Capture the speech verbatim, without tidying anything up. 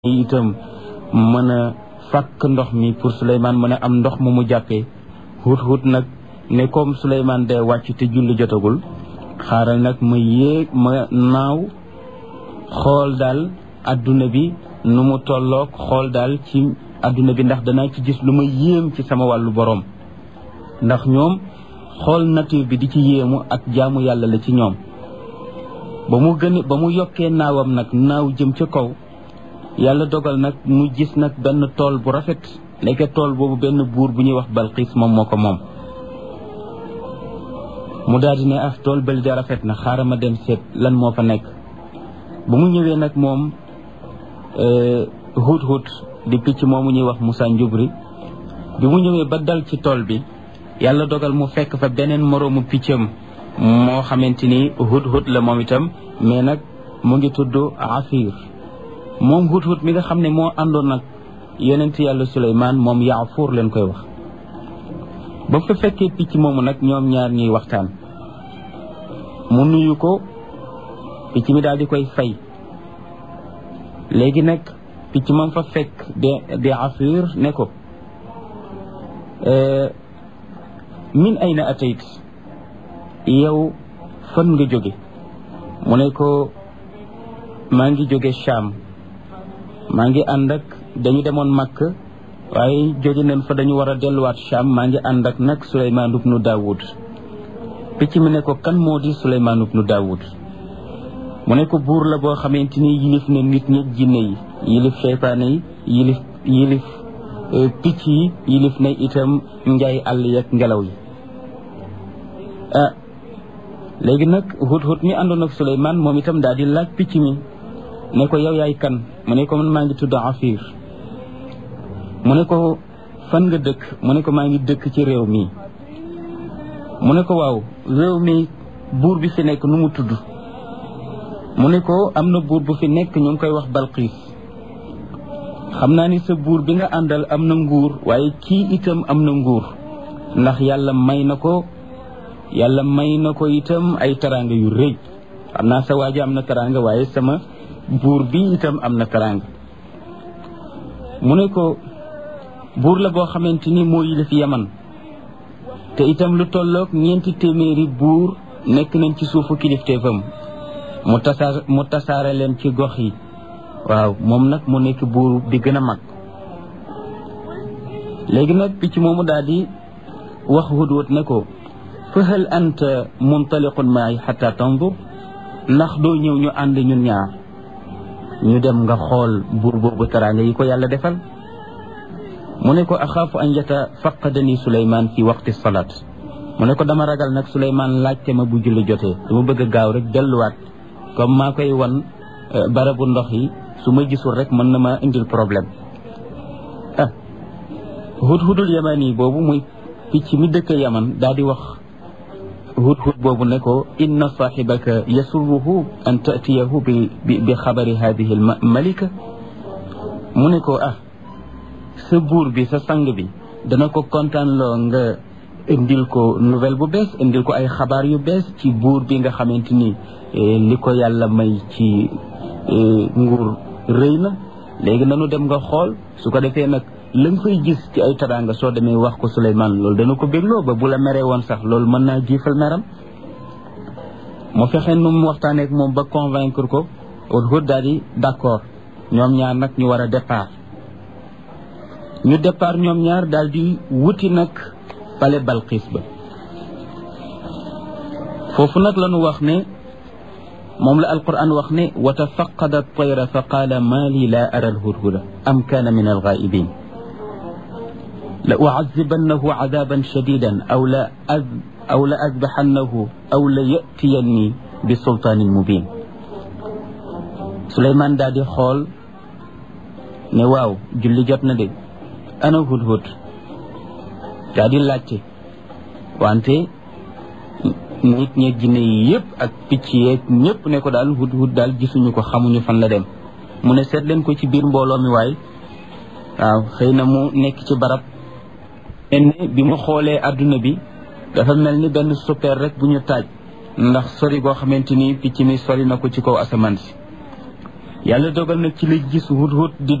itam mën a fàkk ndox mi pour Souleymane mën a am ndox mu mu jàppee hut hut nag ne comme Souleymane day wàcc te julli jotagul xaaral nag ma yéeg ma naaw xool daal adduna bi nu mu tolloog xool daal ci adduna bi ndax danaa ci gis lu ma yéem ci sama wàllu boroom ndax ñoom xool nature bi di ci yéemu ak jaamu yàlla la ci ñoom ba mu gën ba mu yokkee naawam nag naaw jëm ca kaw yàlla dogal nag mu gis nag benn tool bu rafet nekk tool boobu benn buur bu ñuy wax Balqiis moom moo ko moom mu daal di ne ah tool bëli de rafet na xaaral ma dem seet lan moo fa nekk bu mu ñëwee nag moom hut hut di picc moomu ñuy wax Moussa Njubri bi mu ñëwee ba dal ci tool bi yàlla dogal mu fekk fa beneen moroomu piccam moo xamante ni hut hut la moom itam mais nag mu ngi tudd Afir moom hut hut mi nga xam ne moo àndoon nag yonent yàlla Suleymaan moom Yaafuur leen koy wax ba fa fekkee picc moomu nag ñoom ñaar ñuy waxtaan mu nuyu ko picc mi daal di koy fay léegi nag picc moom fa fekk de de Afir ne ko min ayna atayt yow fan nga jóge mu ne ko maa ngi jóge Sham maa ngi ànd ak dañu demoon Makk waaye jóge nañ fa dañu war a delluwaat Sham maa ngi ànd ak nag Souleymane ibnu Daawud picc mi ne ko kan moo di Souleymane ibnu Daawud mu ne ko buur la boo xamante ni yilif na nit ñi jinne yi yilif seytaane yi yilif yilif picc yi yilif na itam njaay àll yeeg ngelaw yi ah léegi nag hut hut mi àndoon ak Souleymane moom itam daal di laaj picc mi ne ko yow yaay kan mu ne ko man maa ngi tudd Afir mu ne ko fan nga dëkk mu ne ko maa ngi dëkk ci réew mi mu ne ko waaw réew mi buur bi fi nekk nu mu tudd mu ne ko am na buur bu fi nekk ñu ngi koy wax Balqiis xam naa ni sa buur bi nga àndal am na nguur waaye kii itam am na nguur ndax yàlla may na ko yàlla may na ko itam ay taraanga yu rëy xam naa sa waaji am na taraanga waaye sama buur bi itam am na taraanga mu ne ko buur la boo xamante ni moo yilif Yaman te itam lu tolloog ñeenti téeméeri buur nekk nañ ci suufu kilifteefam mu tasaar mu tasaare leen ci gox yi waaw moom nag mu nekk buur bi gën a mag léegi nag picc moomu daal di wax hudhud ne ko fa hal anta muntaliqun maay xata tandur ndax doo ñëw ñu ànd ñun ñaar ñu dem nga xool buur boobu taraanga yi ko yàlla defal mu ne ko axaafu an yatafaqadani Souleymane fi waqti salaat mu ne ko dama ragal nag Souleymane laajte ma bu julli jotee dama bëgg a gaaw rek delluwaat comme maa koy wan barabu ndox yi su ma gisul rek mën na ma indil problème ah hudhudul yamani boobu muy picc mi dëkk Yaman daal di wax hudhud boobu ne ko inna saaxibaka yasurruhu an taatiyahu bi bi xabari hadihi al malika mu ne ko ah sa buur bi sa sang bi dana ko kontaan loo nga indil ko nouvelle bu bees indil ko ay xabaar yu bees ci buur bi nga xamante ni li ko yàlla may ci nguur rëy na léegi nanu dem nga xool su ko defee nag la nga fay gis ci ay taraanga soo demee wax ko Souleymane loolu dana ko bégloo ba bu la meree woon sax loolu mën naa jiifal meram mu fexe nu mu waxtaanee ak moom ba convaincre ko hudhud daal di d'accord ñoom ñaar nag ñu war a départ ñu départ ñoom ñaar daal di wuti nag pale Balqiis ba foofu nag la ñu wax ne moom la alquran wax ne wa tafaqada at-tayra fa qaala maa lii laa ara al-hudhuda am kaana min al-ghaa'ibin la u'azzibannahu 'adaaban shadiidan aw la aw la azbahannahu aw la ya'tiyanni bi sultaanin mubiin Souleymane daal di xool ne waaw julli jot na de ana hudhud daal di laajte wante nit ñeeg jinne yi yëpp ak picc yeeg ñëpp ne ko daal hudhud daal gisuñu ko xamuñu fan la dem mu ne seet leen ko ci biir mbooloo mi waay waaw xëy na mu nekk ci barab enne bi mu xoolee adduna bi dafa mel ni benn super rek bu ñu taaj ndax sori goo xamante ni picc mi sori na ko ci kaw asamaan si yàlla dogal na ci la gis hut hut di